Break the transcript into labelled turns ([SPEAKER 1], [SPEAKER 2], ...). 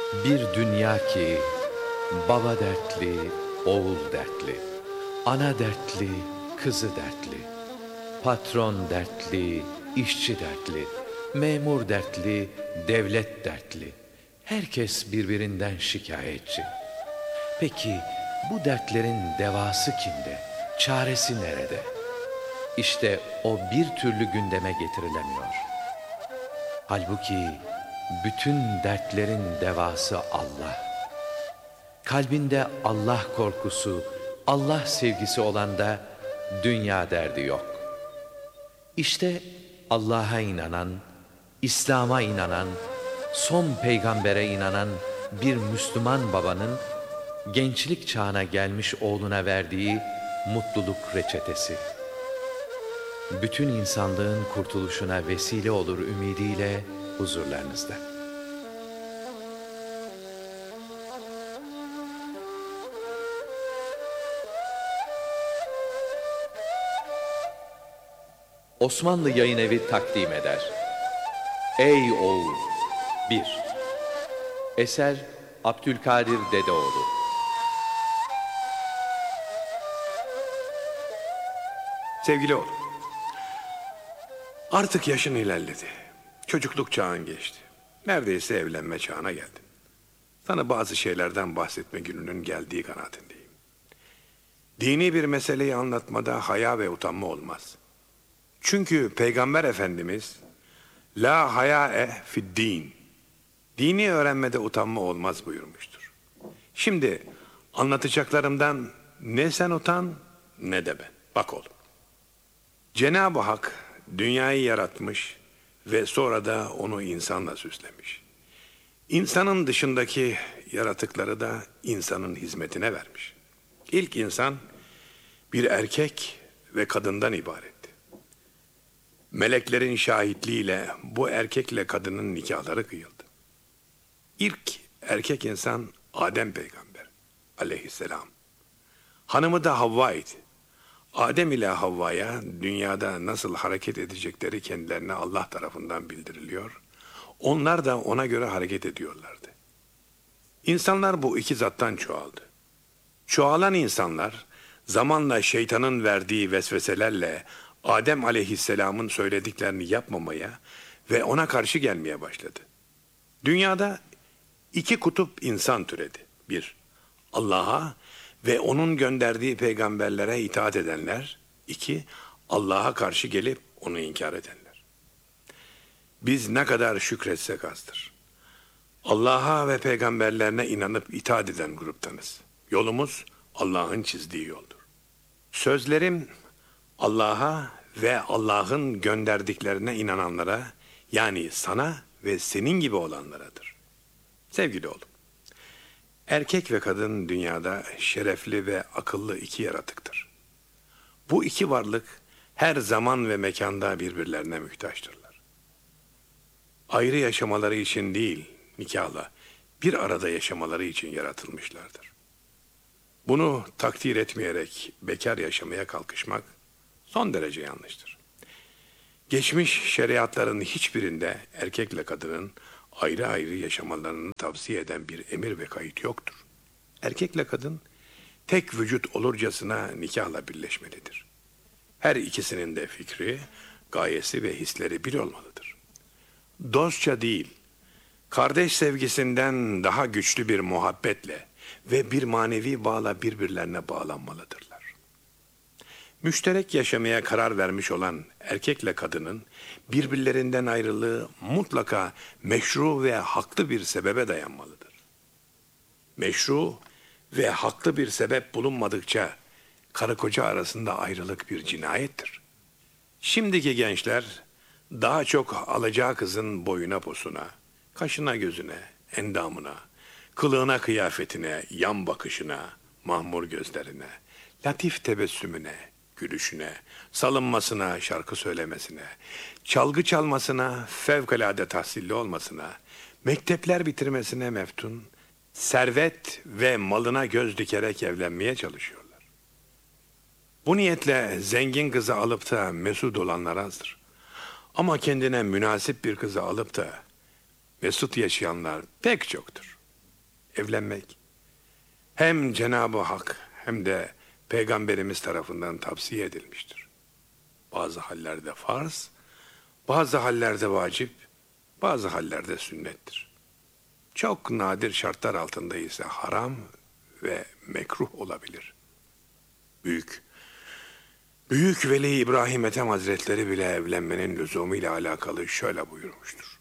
[SPEAKER 1] Bir dünya ki baba dertli, oğul dertli, ana dertli, kızı dertli, patron dertli, işçi dertli, memur dertli, devlet dertli. Herkes birbirinden şikayetçi. Peki bu dertlerin devası kimde? Çaresi nerede? İşte o bir türlü gündeme getirilemiyor. Halbuki bütün dertlerin devası Allah. Kalbinde Allah korkusu, Allah sevgisi olanda dünya derdi yok. İşte Allah'a inanan, İslam'a inanan, son peygambere inanan bir Müslüman babanın gençlik çağına gelmiş oğluna verdiği mutluluk reçetesi. Bütün insanlığın kurtuluşuna vesile olur ümidiyle huzurlarınızda. Osmanlı Yayın Evi takdim eder. Ey oğul! 1. Eser Abdülkadir Dedeoğlu.
[SPEAKER 2] Sevgili oğlum, artık yaşın ilerledi. Çocukluk çağın geçti. Neredeyse evlenme çağına geldin. Sana bazı şeylerden bahsetme gününün geldiği kanaatindeyim. Dini bir meseleyi anlatmada haya ve utanma olmaz. Çünkü Peygamber Efendimiz La hayae fid din, dini öğrenmede utanma olmaz buyurmuştur. Şimdi anlatacaklarımdan ne sen utan ne de ben. Bak oğlum. Cenab-ı Hak dünyayı yaratmış ve sonra da onu insanla süslemiş. İnsanın dışındaki yaratıkları da insanın hizmetine vermiş. İlk insan bir erkek ve kadından ibaretti. Meleklerin şahitliğiyle bu erkekle kadının nikahları kıyıldı. İlk erkek insan Adem peygamber aleyhisselam. Hanımı da Havva idi. Adem ile Havva'ya dünyada nasıl hareket edecekleri kendilerine Allah tarafından bildiriliyor. Onlar da ona göre hareket ediyorlardı. İnsanlar bu iki zattan çoğaldı. Çoğalan insanlar zamanla şeytanın verdiği vesveselerle Adem aleyhisselamın söylediklerini yapmamaya ve ona karşı gelmeye başladı. Dünyada iki kutup insan türedi. Bir, Allah'a ve onun gönderdiği peygamberlere itaat edenler. İki, Allah'a karşı gelip onu inkar edenler. Biz ne kadar şükretsek azdır. Allah'a ve peygamberlerine inanıp itaat eden gruptanız. Yolumuz Allah'ın çizdiği yoldur. Sözlerim Allah'a ve Allah'ın gönderdiklerine inananlara, yani sana ve senin gibi olanlaradır. Sevgili oğlum, erkek ve kadın dünyada şerefli ve akıllı iki yaratıktır. Bu iki varlık her zaman ve mekanda birbirlerine muhtaçtırlar. Ayrı yaşamaları için değil, nikahla bir arada yaşamaları için yaratılmışlardır. Bunu takdir etmeyerek bekar yaşamaya kalkışmak son derece yanlıştır. Geçmiş şeriatların hiçbirinde erkekle kadının ayrı ayrı yaşamalarını tavsiye eden bir emir ve kayıt yoktur. Erkekle kadın tek vücut olurcasına nikahla birleşmelidir. Her ikisinin de fikri, gayesi ve hisleri bir olmalıdır. Dostça değil, kardeş sevgisinden daha güçlü bir muhabbetle ve bir manevi bağla birbirlerine bağlanmalıdırlar. Müşterek yaşamaya karar vermiş olan erkekle kadının birbirlerinden ayrılığı mutlaka meşru ve haklı bir sebebe dayanmalıdır. Meşru ve haklı bir sebep bulunmadıkça karı koca arasında ayrılık bir cinayettir. Şimdiki gençler daha çok alacağı kızın boyuna posuna, kaşına gözüne, endamına, kılığına kıyafetine, yan bakışına, mahmur gözlerine, latif tebessümüne, gülüşüne, salınmasına, şarkı söylemesine, çalgı çalmasına, fevkalade tahsilli olmasına, mektepler bitirmesine meftun, servet ve malına göz dikerek evlenmeye çalışıyorlar. Bu niyetle zengin kızı alıp da mesut olanlar azdır. Ama kendine münasip bir kızı alıp da mesut yaşayanlar pek çoktur. evlenmek hem Cenab-ı Hak hem de Peygamberimiz tarafından tavsiye edilmiştir. Bazı hallerde farz, bazı hallerde vacip, bazı hallerde sünnettir. Çok nadir şartlar altında ise haram ve mekruh olabilir. Büyük Veli İbrahim Ethem Hazretleri bile evlenmenin lüzumuyla alakalı şöyle buyurmuştur.